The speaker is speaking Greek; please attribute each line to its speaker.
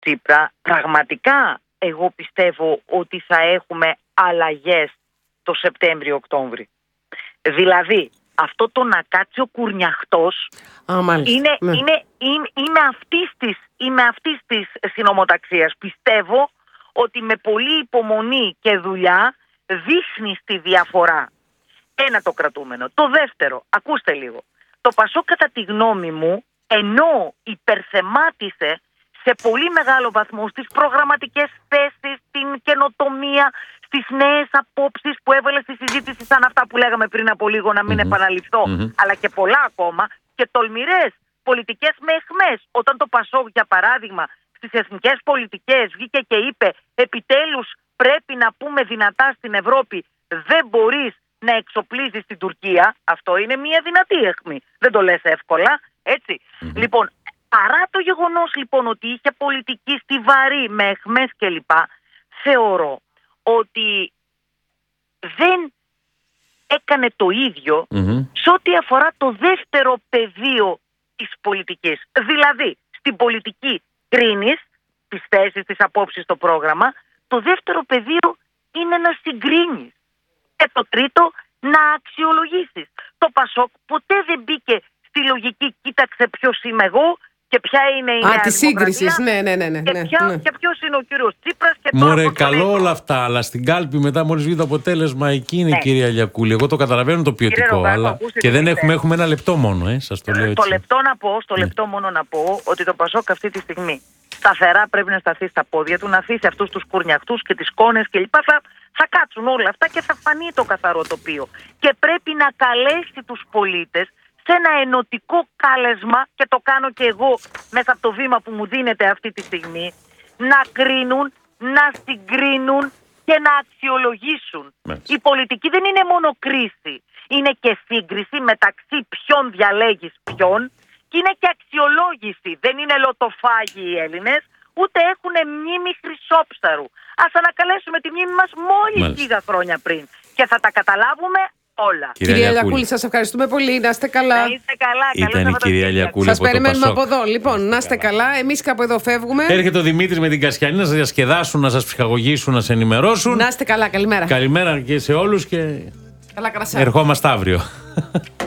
Speaker 1: Τσίπρα, πραγματικά εγώ πιστεύω ότι θα έχουμε αλλαγές το Σεπτέμβριο-Οκτώβρη. Δηλαδή, αυτό το να κάτσει ο κουρνιαχτός είμαι αυτής της συνομοταξίας. Πιστεύω ότι με πολλή υπομονή και δουλειά δείχνει τη διαφορά. Ένα το κρατούμενο. Το δεύτερο, ακούστε λίγο. Το Πασόκ κατά τη γνώμη μου, ενώ υπερθεμάτισε σε πολύ μεγάλο βαθμό στις προγραμματικές θέσεις, την καινοτομία, στις νέες απόψεις που έβαλε στη συζήτηση, σαν αυτά που λέγαμε πριν από λίγο, να μην επαναληφθώ, αλλά και πολλά ακόμα, και τολμηρές πολιτικές με εχμές. Όταν το Πασόκ, για παράδειγμα, στις εθνικές πολιτικές βγήκε και είπε επιτέλους πρέπει να πούμε δυνατά στην Ευρώπη, δεν μπορείς να εξοπλίζεις την Τουρκία. Αυτό είναι μια δυνατή αιχμή. Δεν το λες εύκολα, έτσι. Λοιπόν, παρά το γεγονός λοιπόν ότι είχε πολιτική στιβαρή με αιχμές κλπ, θεωρώ ότι δεν έκανε το ίδιο σε ό,τι αφορά το δεύτερο πεδίο της πολιτικής. Δηλαδή, στην πολιτική κρίνεις τις θέσεις, τις απόψεις, το πρόγραμμα. Το δεύτερο πεδίο είναι να συγκρίνεις. Και το τρίτο, να αξιολογήσεις. Το Πασόκ ποτέ δεν μπήκε στη λογική κοίταξε ποιος είμαι εγώ και ποια είναι η Νέα
Speaker 2: τη σύγκριση. Ναι.
Speaker 1: Και ποιος είναι ο κύριος Τσίπρας.
Speaker 3: Μωρέ, καλό όλα αυτά, αλλά στην κάλπη μετά, μόλις βγει το αποτέλεσμα, εκεί είναι η κυρία Λιακούλη. Εγώ το καταλαβαίνω το ποιοτικό, αλλά και δεν έχουμε ένα λεπτό μόνο, σας το λέω έτσι.
Speaker 1: Στο λεπτό μόνο να πω ότι το Πασόκ αυτή τη στιγμή σταθερά πρέπει να σταθεί στα πόδια του, να αφήσει αυτούς τους κουρνιαχτούς και τις κόνες κλπ. Θα κάτσουν όλα αυτά και θα φανεί το καθαρό τοπίο. Και πρέπει να καλέσει τους πολίτες σε ένα ενωτικό κάλεσμα, και το κάνω και εγώ μέσα από το βήμα που μου δίνεται αυτή τη στιγμή, να κρίνουν, να συγκρίνουν και να αξιολογήσουν. Η πολιτική δεν είναι μόνο κρίση, είναι και σύγκριση μεταξύ ποιον διαλέγεις ποιον, και είναι και αξιολόγηση. Δεν είναι λοτοφάγοι οι Έλληνες, ούτε έχουν μνήμη Χρυσόψαρου. Ας ανακαλέσουμε τη μνήμη μας μόλις λίγα χρόνια πριν και θα τα καταλάβουμε όλα.
Speaker 2: Κυρία Λιακούλη, σας ευχαριστούμε πολύ. Να είστε καλά.
Speaker 1: Να είστε καλά.
Speaker 3: Ήταν η κυρία Λιακούλη.
Speaker 2: Σας περιμένουμε από εδώ. Λοιπόν, να είστε καλά. Εμείς κάπου εδώ φεύγουμε.
Speaker 3: Έρχεται ο Δημήτρης με την Κασιανή να σας διασκεδάσουν, να σας ψυχαγωγήσουν, να σας ενημερώσουν.
Speaker 2: Να είστε καλά. Καλημέρα.
Speaker 3: Καλημέρα και σε όλους και
Speaker 2: καλά,
Speaker 3: ερχόμαστε αύριο.